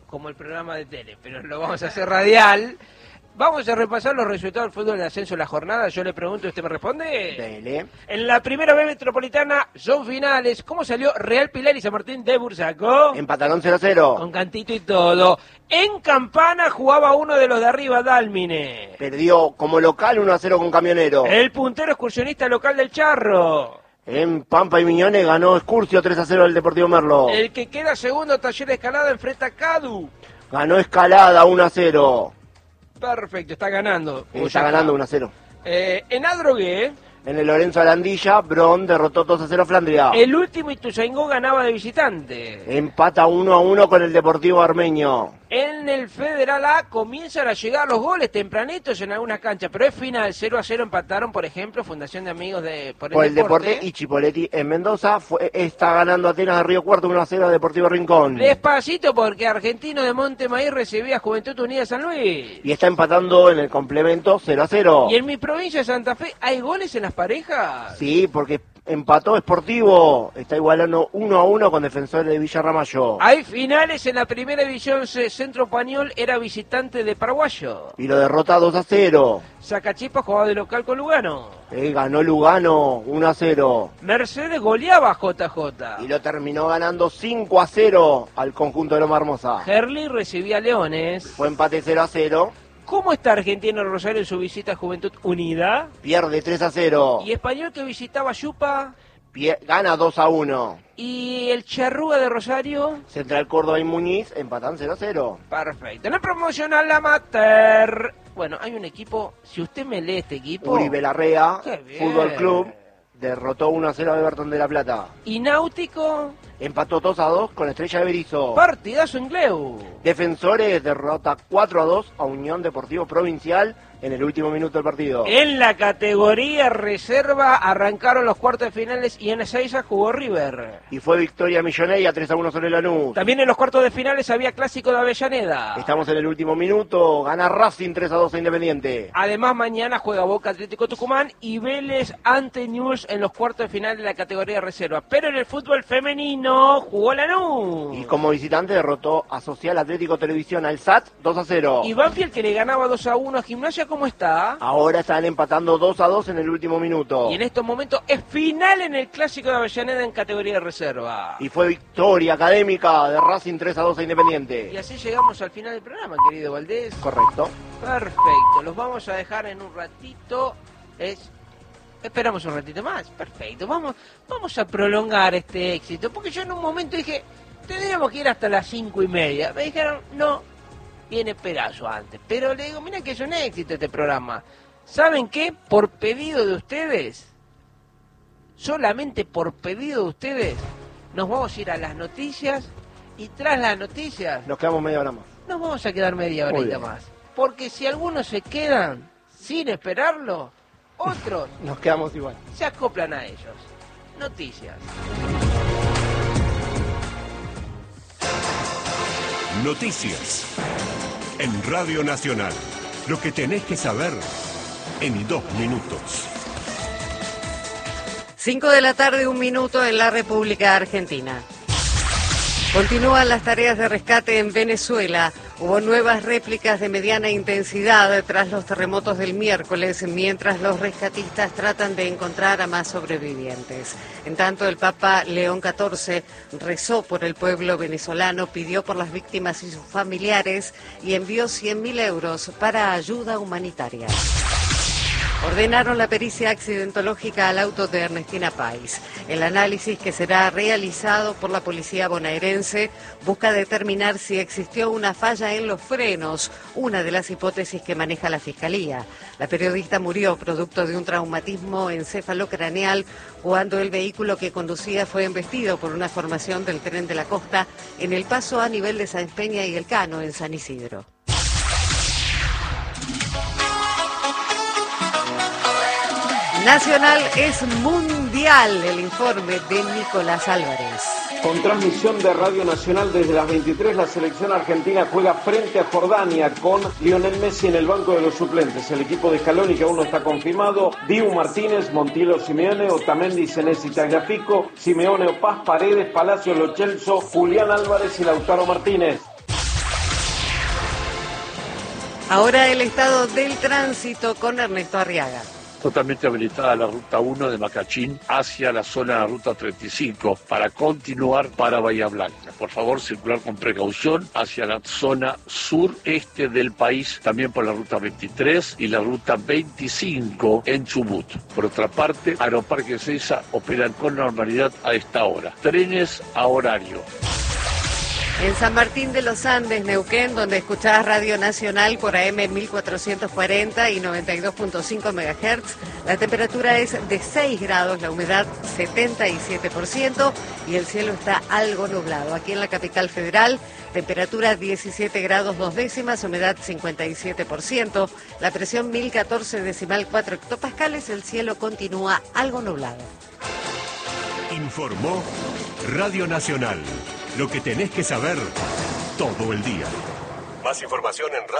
como el programa de tele, pero lo vamos a hacer radial. Vamos a repasar los resultados del fútbol de ascenso de la jornada. Yo le pregunto y usted me responde. Dele. En la primera B metropolitana son finales. ¿Cómo salió Real Pilar y San Martín de Bursaco? Empataron 0-0. Con cantito y todo. En Campana jugaba uno de los de arriba, Dálmine. Perdió como local 1-0 con Camionero. El puntero excursionista local del Charro. En Pampa y Miñones ganó Excursio 3-0 al Deportivo Merlo. El que queda segundo, Taller de Escalada, enfrenta a Cadu. Ganó Escalada 1-0. Perfecto, está ganando. Está ganando 1-0. En Adrogué. En el Lorenzo Alandilla, Bron derrotó 2-0 a Flandria. El último Ituzaingó ganaba de visitante. Empata 1-1 con el Deportivo Armenio. En el Federal A comienzan a llegar los goles tempranitos en algunas canchas, pero es final, 0-0 empataron, por ejemplo, Fundación de Amigos por el Deporte y Chipoletti en Mendoza. Está ganando Atenas de Río Cuarto 1-0 a Deportivo Rincón. Despacito porque Argentino de Montemaíz recibía a Juventud Unida San Luis. Y está empatando en el complemento 0-0. ¿Y en mi provincia de Santa Fe hay goles en las parejas? Sí, porque empató Sportivo, está igualando 1-1 con Defensores de Villarramayo. Hay finales en la primera división C. Centro Español era visitante de Paraguayo. Y lo derrota 2-0. Sacachipa jugaba de local con Lugano. Ganó Lugano 1-0. Mercedes goleaba a JJ. Y lo terminó ganando 5-0 al conjunto de Loma Hermosa. Herli recibía a Leones. Fue empate 0-0. ¿Cómo está Argentino Rosario en su visita a Juventud Unida? Pierde 3-0. ¿Y Español que visitaba Yupa? Gana 2-1. ¿Y el Charrúa de Rosario? Central Córdoba y Muñiz empatan 0-0. Perfecto. En el promocional amateur. Bueno, hay un equipo, si usted me lee este equipo... Uribe Larrea, ¡qué bien! Fútbol Club, derrotó 1-0 a Everton de La Plata. ¿Y Náutico? Empató 2-2 con Estrella de Berizo. Partidazo en Gleu. Defensores derrota 4-2 a Unión Deportivo Provincial en el último minuto del partido. En la categoría reserva arrancaron los cuartos de finales y en Ezeiza jugó River. Y fue victoria millonaria 3-1 sobre Lanús. También en los cuartos de finales había clásico de Avellaneda. Estamos en el último minuto, gana Racing 3-2 a Independiente. Además mañana juega Boca Atlético Tucumán y Vélez ante Newell's en los cuartos de final de la categoría reserva. Pero en el fútbol femenino jugó Lanús. Y como visitante derrotó a Social Atlético Televisión al SAT 2-0. Y Banfield que le ganaba 2-1 a Gimnasia, ¿cómo está? Ahora están empatando 2-2 en el último minuto. Y en estos momentos es final en el clásico de Avellaneda en categoría de reserva. Y fue victoria académica de Racing 3-2 a Independiente. Y así llegamos al final del programa, querido Valdés. Correcto. Perfecto, los vamos a dejar en un ratito. Esperamos un ratito más. Perfecto, vamos a prolongar este éxito. Porque yo en un momento dije, tendríamos que ir hasta las 5:30. Me dijeron, no, viene Perazo antes. Pero le digo, mira que es un éxito este programa. ¿Saben qué? Por pedido de ustedes, solamente por pedido de ustedes, nos vamos a ir a las noticias. Y tras las noticias, Nos quedamos media hora más. nos vamos a quedar media horita más. Porque si algunos se quedan sin esperarlo, otros Nos quedamos igual. se acoplan a ellos. Noticias. Noticias. En Radio Nacional. Lo que tenés que saber en 2 minutos. 5 de la tarde, 1 minuto en la República Argentina. Continúan las tareas de rescate en Venezuela. Hubo nuevas réplicas de mediana intensidad tras los terremotos del miércoles, mientras los rescatistas tratan de encontrar a más sobrevivientes. En tanto, el Papa León XIV rezó por el pueblo venezolano, pidió por las víctimas y sus familiares y envió 100.000 euros para ayuda humanitaria. Ordenaron la pericia accidentológica al auto de Ernestina Pais. El análisis, que será realizado por la policía bonaerense, busca determinar si existió una falla en los frenos, una de las hipótesis que maneja la Fiscalía. La periodista murió producto de un traumatismo encefalocraneal cuando el vehículo que conducía fue embestido por una formación del Tren de la Costa en el paso a nivel de Sáenz Peña y El Cano, en San Isidro. Nacional es mundial, el informe de Nicolás Álvarez. Con transmisión de Radio Nacional desde las 23, la selección argentina juega frente a Jordania con Lionel Messi en el banco de los suplentes. El equipo de Scaloni, que aún no está confirmado: Dibu Martínez, Montilo Simeone, Otamendi, Senesi, Tagliafico, Simeone, Paz, Paredes, Palacio, Lo Celso, Julián Álvarez y Lautaro Martínez. Ahora el estado del tránsito con Ernesto Arriaga. Totalmente habilitada la ruta 1 de Macachín hacia la zona de la ruta 35 para continuar para Bahía Blanca. Por favor, circular con precaución hacia la zona sureste del país, también por la ruta 23 y la ruta 25 en Chubut. Por otra parte, Aeroparque Ezeiza operan con normalidad a esta hora. Trenes a horario. En San Martín de los Andes, Neuquén, donde escuchás Radio Nacional por AM 1440 y 92.5 MHz, la temperatura es de 6 grados, la humedad 77% y el cielo está algo nublado. Aquí en la capital federal, temperatura 17 grados 2 décimas, humedad 57%, la presión 1014,4 hectopascales, el cielo continúa algo nublado. Informó Radio Nacional. Lo que tenés que saber todo el día. Más información en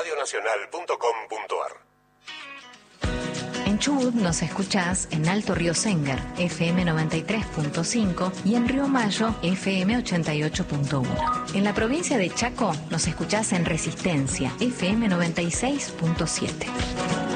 radionacional.com.ar. En Chubut nos escuchás en Alto Río Sengar, FM 93.5 y en Río Mayo, FM 88.1. En la provincia de Chaco nos escuchás en Resistencia, FM 96.7.